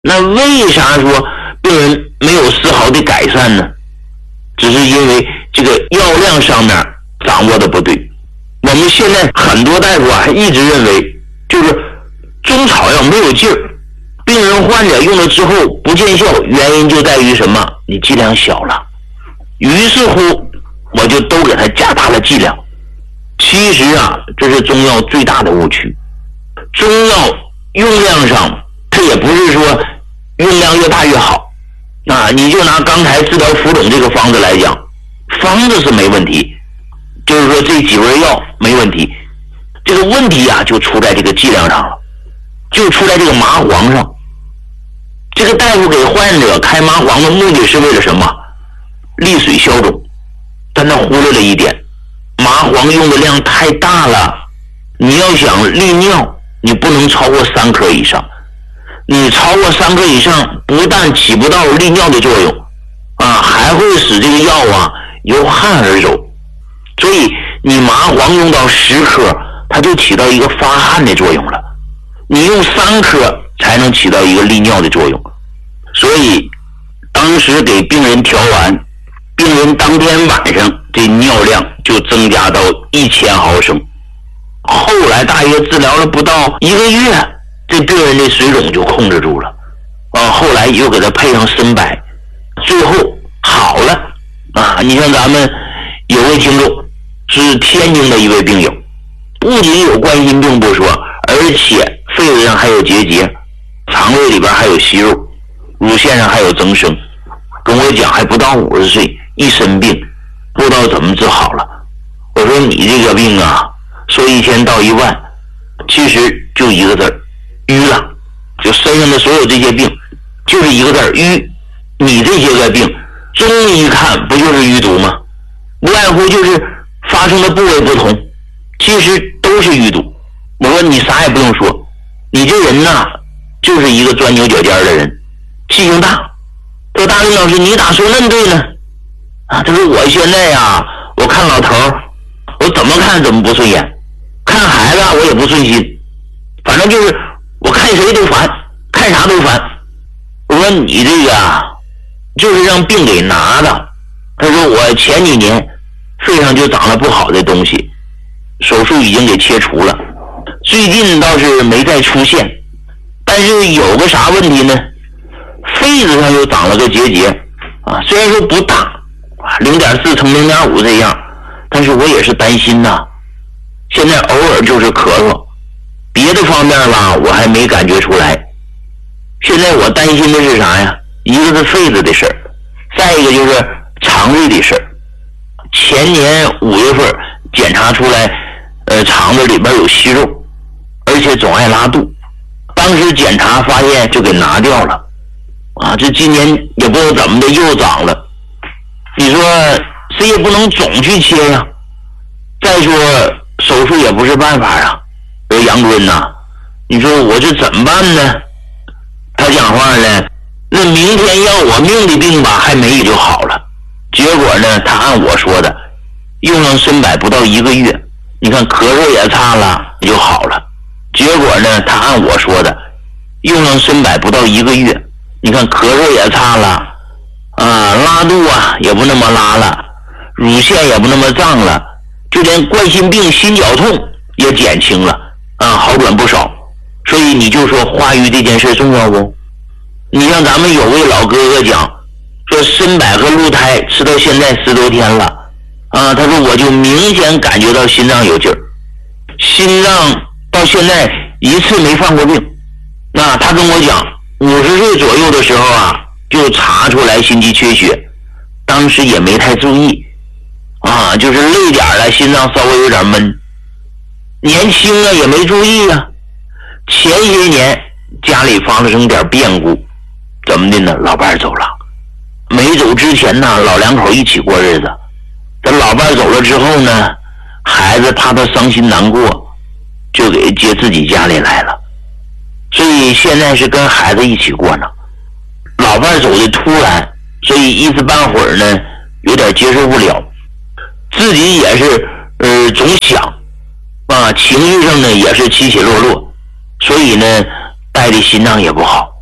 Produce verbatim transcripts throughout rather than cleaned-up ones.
那为啥说病人没有丝毫的改善呢？只是因为这个药量上面掌握的不对。我们现在很多大夫啊一直认为就是中草药没有劲儿，病人患者用了之后不见效，原因就在于什么？你剂量小了。于是乎我就都给他加大了剂量。其实啊，这是中药最大的误区。中药用量上它也不是说用量越大越好啊。你就拿刚才治疗浮肿这个方子来讲，方子是没问题，就是说这几味药没问题，这个问题啊就出在这个剂量上了，就出在这个麻黄上。这个大夫给患者开麻黄的目的是为了什么？利水消肿。但他忽略了一点，麻黄用的量太大了，你要想利尿，你不能超过三克以上。你超过三克以上，不但起不到利尿的作用啊，还会使这个药啊由汗而走。所以你麻黄用到十克，它就起到一个发汗的作用了。你用三克才能起到一个利尿的作用。所以当时给病人调完，病人当天晚上这尿量就增加到一千毫升。后来大约治疗了不到一个月，这病人的水肿就控制住了啊。后来又给他配上参柏，最后好了啊。你像咱们有位听众是天津的一位病友，不仅有冠心病不说，而且肺子上还有结节，肠胃里边还有息肉，乳腺上还有增生，跟我讲还不到五十岁，一身病不知道怎么治好了。我说你这个病啊，说一千到一万，其实就一个字儿，淤了。就身上的所有这些病就是一个字儿，淤。你这些个病中医看不就是淤毒吗？无外乎就是发生的部位不同，其实都是淤毒。我说你啥也不用说，你这人呐就是一个钻牛角尖的人，气性大。说大林老师你咋说那么对呢？啊，他说我现在呀，我看老头我怎么看怎么不顺眼，看孩子我也不顺心，反正就是我看谁都烦，看啥都烦。我说你这个啊就是让病给拿的。他说我前几年肺上就长了不好的东西，手术已经给切除了，最近倒是没再出现，但是有个啥问题呢？肺子上又长了个结节啊，虽然说不大啊，零点四乘零点五这样，但是我也是担心呐。现在偶尔就是咳嗽，别的方面吧我还没感觉出来。现在我担心的是啥呀？一个是肺子的事儿，再一个就是肠胃的事儿。前年五月份检查出来，呃，肠子里边有息肉，而且总爱拉肚。当时检查发现就给拿掉了，啊，这今年也不知道怎么的又长了。你说谁也不能总去切呀。再说手术也不是办法呀。说杨坤呐，你说我这怎么办呢？他讲话呢，那明天要我命的病吧还没就好了。结果呢，他按我说的，用上参柏不到一个月，你看咳嗽也差了就好了。结果呢，他按我说的，用上参柏不到一个月，你看咳嗽也差了，啊，拉肚啊也不那么拉了，乳腺也不那么胀了，就连冠心病、心绞痛也减轻了，啊，好转不少。所以你就说化瘀这件事重要不？你像咱们有位老哥哥讲，说参柏和鹿胎吃到现在十多天了，啊，他说我就明显感觉到心脏有劲儿，心脏到现在一次没犯过病。那他跟我讲，五十岁左右的时候啊，就查出来心肌缺血，当时也没太注意，啊，就是累点了，心脏稍微有点闷，年轻啊也没注意啊。前些年家里发生点变故，怎么的呢？老伴走了，没走之前呢，老两口一起过日子。这老伴走了之后呢，孩子怕他伤心难过，就给接自己家里来了。所以现在是跟孩子一起过呢。老伴走的突然，所以一时半会儿呢有点接受不了，自己也是呃总想啊，情绪上呢也是起起落落，所以呢带的心脏也不好。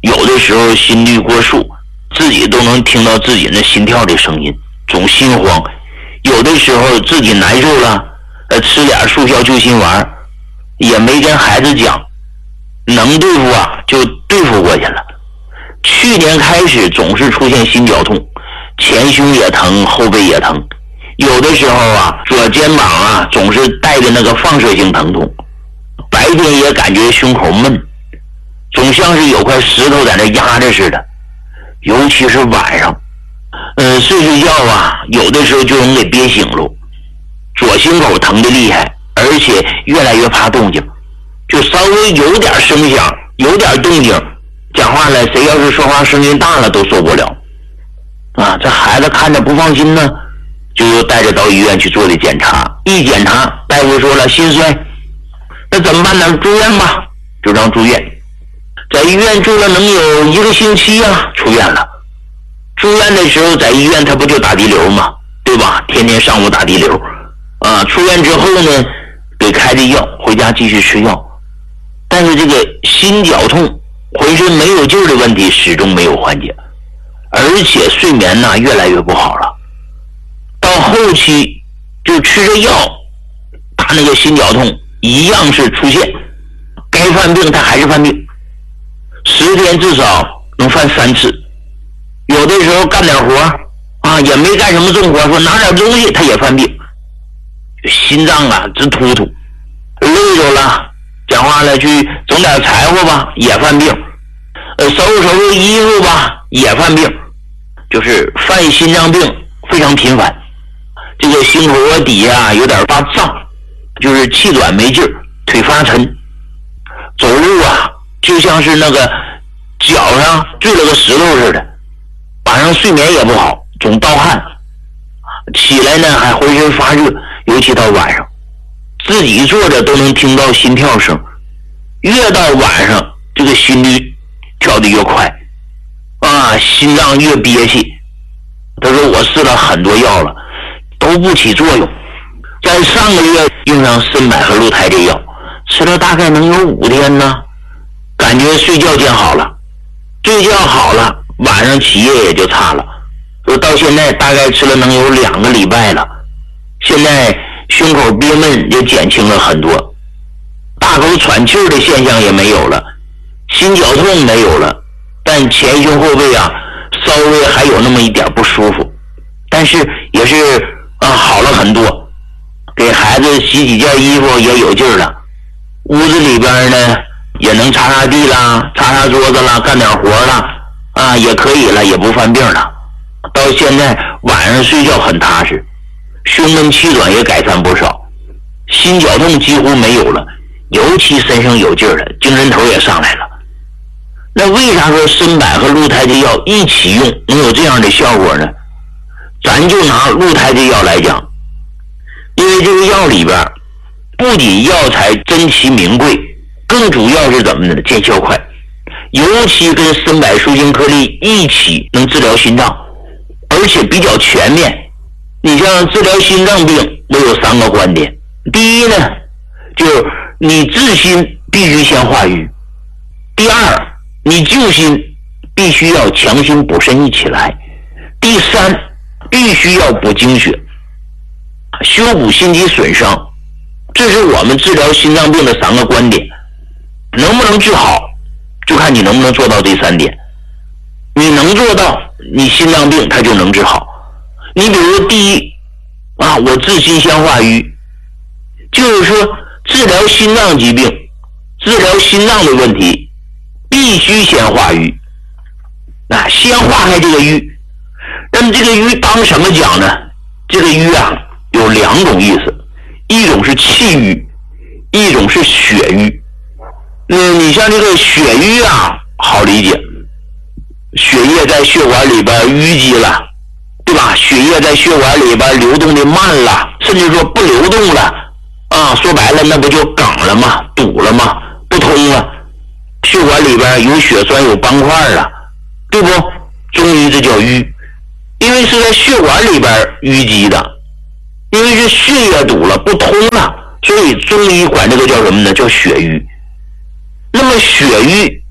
有的时候心率过速，自己都能听到自己那心跳的声音，总心慌。有的时候自己难受了，呃，吃点速效救心丸，也没跟孩子讲，能对付啊就对付过去了。去年开始总是出现心绞痛，前胸也疼，后背也疼，有的时候啊左肩膀啊总是带着那个放射性疼痛，白天也感觉胸口闷，总像是有块石头在那压着似的，尤其是晚上，呃，睡睡觉啊，有的时候就能给憋醒了，左心口疼的厉害，而且越来越怕动静，就稍微有点声响，有点动静，讲话了，谁要是说话声音大了都受不了。啊，这孩子看着不放心呢，就又带着到医院去做的检查，一检查，大夫说了心衰，那怎么办呢？住院吧，就让住院。在医院住了能有一个星期啊，出院了。住院的时候在医院他不就打滴流吗？对吧？天天上午打滴流啊。出院之后呢，给开的药，回家继续吃药。但是这个心绞痛、浑身没有劲儿的问题始终没有缓解，而且睡眠呢越来越不好了。到后期就吃着药，他那个心绞痛一样是出现，该犯病他还是犯病，十天至少能犯三次。有的时候干点活啊，也没干什么重活，说拿点东西他也犯病，心脏啊直突突，累着了，讲话了去整点柴火吧也犯病，呃，收拾收拾衣服吧也犯病，就是犯心脏病非常频繁。这个心口窝底啊有点发胀，就是气短没劲儿，腿发沉，走路啊就像是那个脚上坠了个石头似的，晚上睡眠也不好，总盗汗，起来呢还浑身发热，尤其到晚上自己坐着都能听到心跳声，越到晚上这个心率跳得越快啊，心脏越憋气。他说我试了很多药了都不起作用，在上个月用上参柏和鹿胎这药，吃了大概能有五天呢，感觉睡觉见好了，睡觉好了，晚上起夜也就差了。说到现在大概吃了能有两个礼拜了，现在胸口憋闷也减轻了很多，大口喘气的现象也没有了，心绞痛没有了，但前胸后背啊稍微还有那么一点不舒服，但是也是啊好了很多。给孩子洗几件衣服也有劲儿了，屋子里边呢也能擦擦地啦，擦擦桌子啦，干点活啦啊也可以了，也不犯病了。到现在晚上睡觉很踏实，胸闷气短也改善不少，心绞痛几乎没有了，尤其身上有劲儿了，精神头也上来了。那为啥说参柏和鹿胎的药一起用能有这样的效果呢？咱就拿鹿胎的药来讲，因为这个药里边不仅药材珍奇名贵，更主要是怎么呢？见效快，尤其跟参柏舒筋颗粒一起能治疗心脏，而且比较全面。你像治疗心脏病我有三个观点，第一呢就是你治心必须先化瘀，第二你救心必须要强心补肾一起来，第三必须要补精血，修补心肌损伤。这是我们治疗心脏病的三个观点，能不能治好就看你能不能做到这三点。你能做到，你心脏病它就能治好。你比如第一啊，我治心先化瘀，就是说治疗心脏疾病，治疗心脏的问题必须先化瘀，啊，先化开这个瘀。那么这个瘀当什么讲呢？这个瘀啊有两种意思，一种是气瘀，一种是血瘀。嗯，你像这个血瘀啊好理解，血液在血管里边淤积了，对吧？血液在血管里边流动的慢了，甚至说不流动了啊，说白了那不就梗了吗？堵了吗？不通了，血管里边有血栓有斑块了，对不？中医这叫瘀，因为是在血管里边淤积的，因为是血液堵了不通了，所以中医管这个叫什么呢？叫血瘀。那么血瘀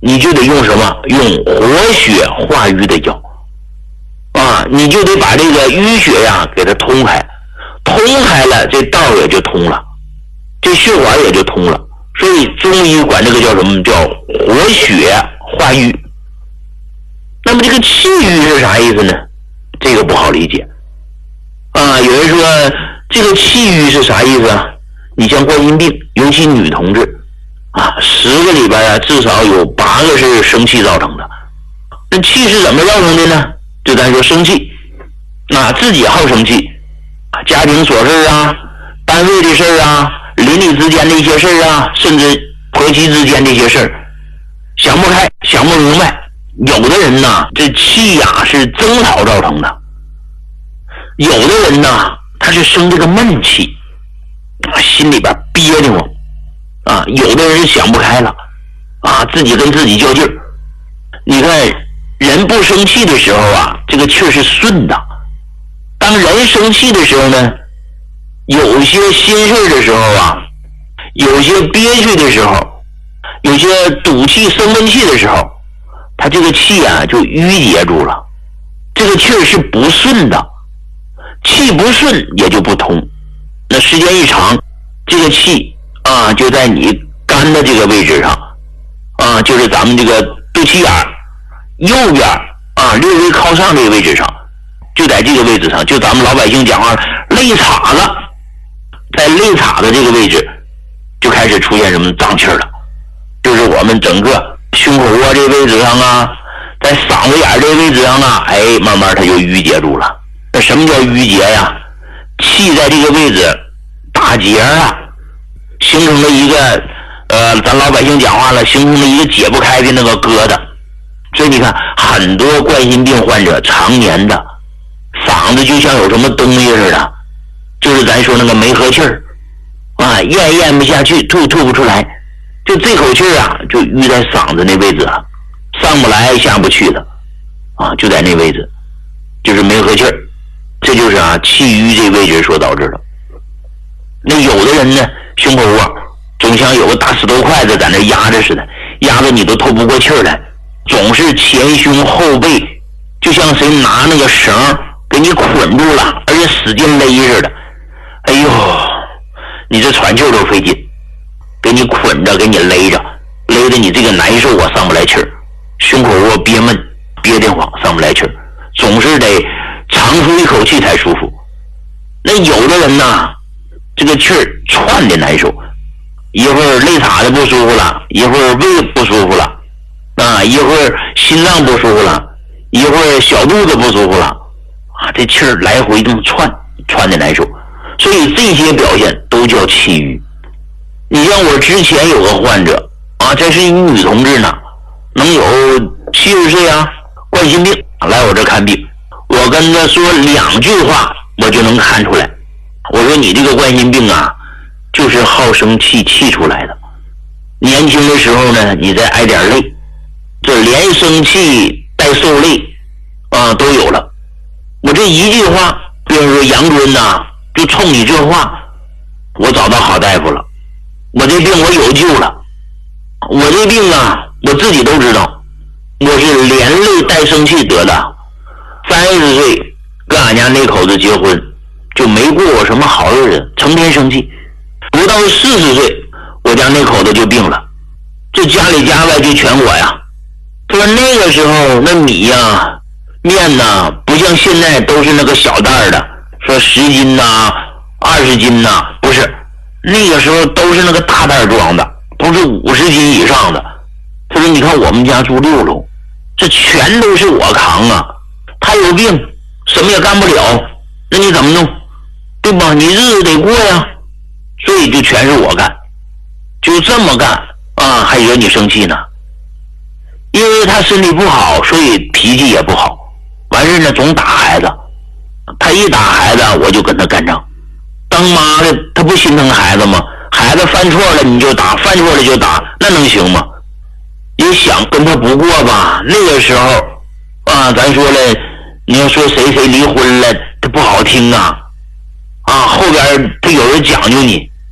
你就得用什么？用活血化瘀的药啊，你就得把这个淤血呀给它通开，通开了，这道也就通了，这血管也就通了。所以中医管这个叫什么？叫活血化瘀。那么这个气郁是啥意思呢？这个不好理解啊。有人说这个气郁是啥意思啊？你像冠心病，尤其女同志啊，十个里边啊至少有八个是生气造成的。那气是怎么造成的呢？就咱说生气啊，自己好生气，家庭琐事啊，单位的事啊，邻里之间的一些事啊，甚至婆媳之间的一些事，想不开，想不明白。有的人呢，这气呀是征讨造成的；有的人呢，他是生这个闷气，心里边憋得慌啊；有的人是想不开了啊，自己跟自己较劲儿。你看，人不生气的时候啊，这个气儿是顺的；当人生气的时候呢，有些心事的时候啊，有些憋屈的时候，有些赌气生闷气的时候，他这个气啊就淤结住了，这个气儿是不顺的，气不顺也就不通。那时间一长，这个气啊就在你肝的这个位置上啊，就是咱们这个肚脐眼右边啊略微靠上这个位置上，就在这个位置上，就咱们老百姓讲话肋叉子，在肋叉子这个位置就开始出现什么胀气了，就是我们整个胸口窝这位置上啊，在嗓子眼这位置上啊，哎，慢慢它就淤结住了。那什么叫淤结呀？气在这个位置打结啊，形成了一个呃，咱老百姓讲话了，形成了一个解不开的那个疙瘩。所以你看，很多冠心病患者常年的嗓子就像有什么东西似的，就是咱说那个没合气儿啊，咽咽不下去，吐吐不出来，就这口气儿啊，就淤在嗓子那位置了，上不来下不去了啊，就在那位置，就是没合气儿，这就是啊气淤这位置所导致的。那有的人呢，胸口窝总像有个大石头筷子在那压着似的，压得你都透不过气儿来，总是前胸后背就像谁拿那个绳给你捆住了，而且使劲勒似的。哎呦，你这喘气都费劲，给你捆着，给你勒着，勒得你这个难受啊，上不来气儿，胸口窝憋闷，憋得慌，上不来气儿，总是得长出一口气才舒服。那有的人呢，这个气儿窜的难受，一会儿肋叉子不舒服了，一会儿胃不舒服了啊，一会儿心脏不舒服了，一会儿小肚子不舒服了啊，这气儿来回这么窜，窜的难受。所以这些表现都叫气郁。你像我之前有个患者啊，这是一女同志呢，能有七十岁啊，冠心病来我这看病，我跟她说两句话，我就能看出来。我说你这个冠心病啊，就是好生气气出来的。年轻的时候呢，你再挨点累，这连生气带受累啊都有了。我这一句话，比如说杨敦呐，就冲你这话，我找到好大夫了，我这病我有救了。我这病啊，我自己都知道，我是连累带生气得的。三十岁跟俺家那口子结婚，就没过过什么好日子，成天生气。不到四十岁，我家那口子就病了，这家里家外就全我呀。说那个时候那米呀、面呐，不像现在都是那个小袋的，说十斤呐、二十斤呐，不是，那个时候都是那个大袋装的，都是五十斤以上的。他说你看我们家住六楼，这全都是我扛啊，他有病什么也干不了，那你怎么弄，对吧？你日子得过呀，所以就全是我干，就这么干啊，还惹你生气呢。因为他身体不好，所以脾气也不好，完事呢总打孩子，他一打孩子我就跟他干仗。当妈的他不心疼孩子吗？孩子犯错了你就打，犯错了就打，那能行吗？也想跟他不过吧，那个时候啊，咱说了，你要说谁谁离婚了，他不好听啊啊，后边他有人讲究你，